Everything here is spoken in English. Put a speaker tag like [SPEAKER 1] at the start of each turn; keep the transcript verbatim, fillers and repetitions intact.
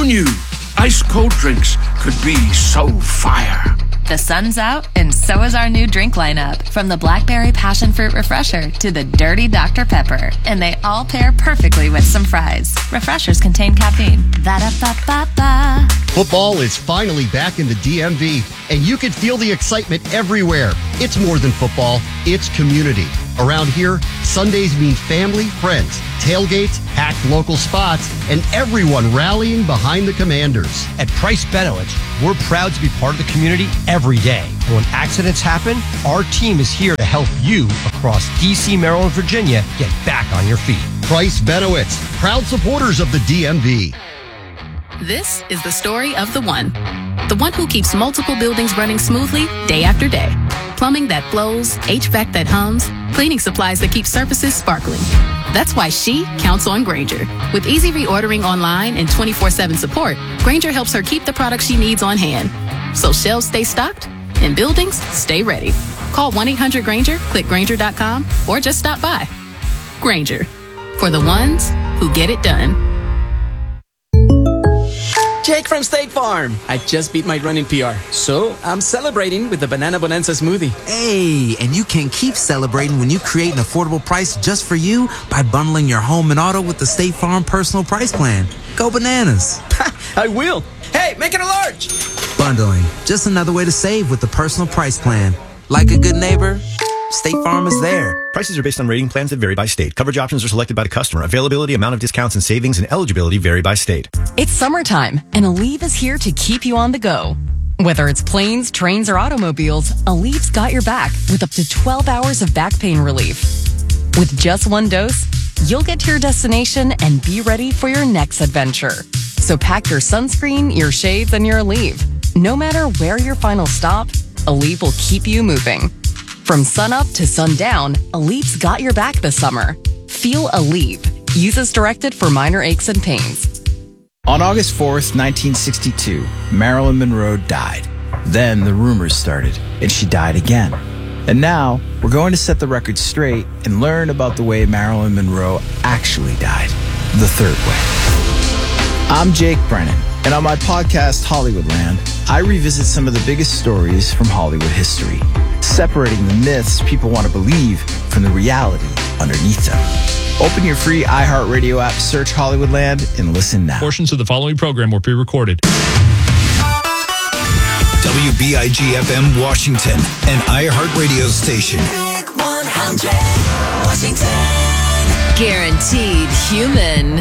[SPEAKER 1] knew ice cold drinks could be so fire?
[SPEAKER 2] The sun's out, and so is our new drink lineup. From the Blackberry Passion Fruit Refresher to the Dirty Doctor Pepper. And they all pair perfectly with some fries. Refreshers contain caffeine. Va-da-ba-ba-ba.
[SPEAKER 3] Football is finally back in the D M V, and you can feel the excitement everywhere. It's more than football, it's community. Around here, Sundays mean family, friends, tailgates, packed local spots, and everyone rallying behind the Commanders.
[SPEAKER 4] At Price Benowitz, we're proud to be part of the community every day. And when accidents happen, our team is here to help you across D C, Maryland, Virginia get back on your feet.
[SPEAKER 3] Price Benowitz, proud supporters of the D M V.
[SPEAKER 5] This is the story of the one. The one who keeps multiple buildings running smoothly day after day. Plumbing that flows, H V A C that hums, cleaning supplies that keep surfaces sparkling. That's why she counts on Grainger. With easy reordering online and twenty-four seven support, Grainger helps her keep the products she needs on hand. So shelves stay stocked and buildings stay ready. Call one eight hundred Grainger, click Grainger dot com, or just stop by. Grainger, for the ones who get it done.
[SPEAKER 6] Jake from State Farm. I just beat my running P R, so I'm celebrating with the Banana Bonanza smoothie.
[SPEAKER 7] Hey, and you can keep celebrating when you create an affordable price just for you by bundling your home and auto with the State Farm Personal Price Plan. Go bananas.
[SPEAKER 6] I will. Hey, make it a large.
[SPEAKER 7] Bundling, just another way to save with the Personal Price Plan. Like a good neighbor, State Farm is there.
[SPEAKER 8] Prices are based on rating plans that vary by state. Coverage options are selected by the customer. Availability, amount of discounts and savings, and eligibility vary by state.
[SPEAKER 9] It's summertime, and Aleve is here to keep you on the go. Whether it's planes, trains, or automobiles, Aleve's got your back with up to twelve hours of back pain relief. With just one dose, you'll get to your destination and be ready for your next adventure. So pack your sunscreen, your shades, and your Aleve. No matter where your final stop, Aleve will keep you moving. From sunup to sundown, Aleve's got your back this summer. Feel Aleve. Use as directed for minor aches and pains.
[SPEAKER 10] On August fourth, nineteen sixty-two, Marilyn Monroe died. Then the rumors started, and she died again. And now, we're going to set the record straight and learn about the way Marilyn Monroe actually died. The third way. I'm Jake Brennan, and on my podcast, Hollywoodland, I revisit some of the biggest stories from Hollywood history, separating the myths people want to believe from the reality underneath them. Open your free iHeartRadio app, search Hollywoodland, and listen now.
[SPEAKER 11] Portions of the following program were pre-recorded.
[SPEAKER 12] W B I G F M Washington, an iHeartRadio station.
[SPEAKER 2] Guaranteed human.